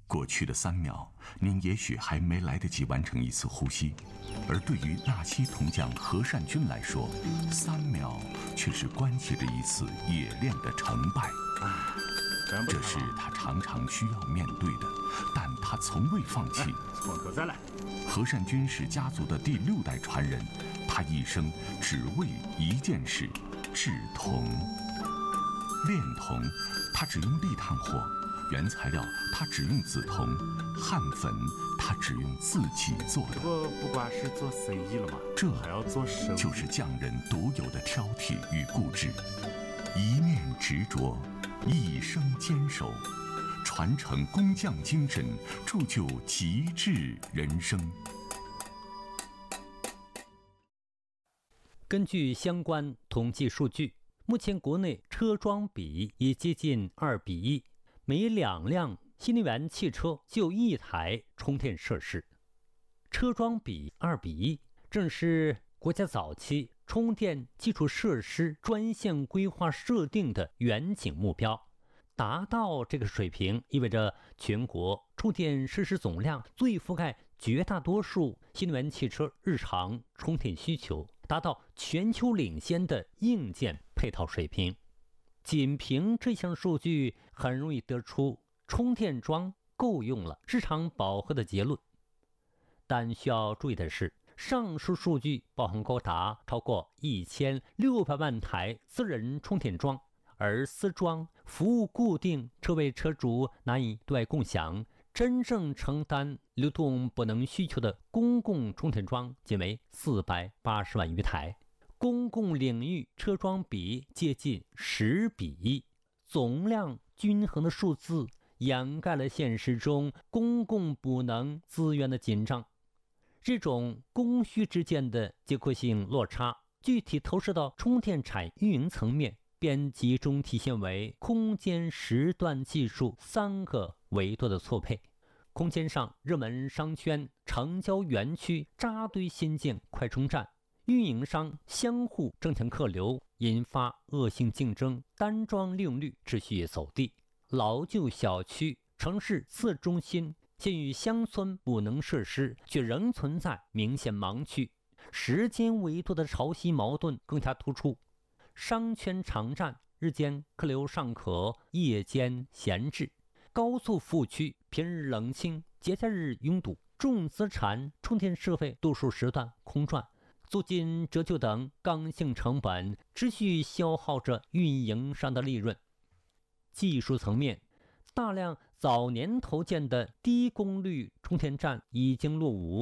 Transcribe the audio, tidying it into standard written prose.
过去的3秒，您也许还没来得及完成一次呼吸，而对于纳西铜匠何善君来说，3秒却是关系着一次冶炼的成败。这是他常常需要面对的，但他从未放弃。 从头再来。 何善君是家族的第6代传人，他一生只为一件事：制铜。炼铜，他只用砾炭火；原材料，他只用紫铜；焊粉，他只用自己做的。 不光是做生意了嘛， 这还要做生意， 就是匠人独有的挑剔与固执，一念执着，一生坚守，传承工匠精神，铸就极致人生。 根据相关统计数据，目前国内车桩比已接近2比1，每2辆新能源汽车就1台充电设施。车桩比2比1，正是国家早期充电基础设施专项规划设定的远景目标。达到这个水平，意味着全国充电设施总量足以覆盖绝大多数新能源汽车日常充电需求，达到全球领先的硬件配套水平。仅凭这项数据，很容易得出充电桩够用了、市场饱和的结论。但需要注意的是，上述数据包含高达超过1600万台私人充电桩，而私装、服务固定、车位车主难以对外共享，真正承担流动补能需求的公共充电桩仅为480万余台，公共领域车桩比接近10比1，总量均衡的数字掩盖了现实中公共补能资源的紧张。这种供需之间的结构性落差，具体投射到充电产运营层面，便集中体现为空间、时段、技术3个维度的错配。空间上，热门商圈、城郊园区扎堆新建快充站，运营商相互争抢客流，引发恶性竞争，单桩利用率持续走低。老旧小区、城市次中心、县域乡村补能设施却仍存在明显盲区，时间维度的潮汐矛盾更加突出。商圈场站日间客流尚可，夜间闲置；高速服务区平日冷清，节假日拥堵；重资产充电设备多数时段空转，租金折旧等刚性成本持续消耗着运营商的利润。技术层面，大量早年投建的低功率充电站已经落伍，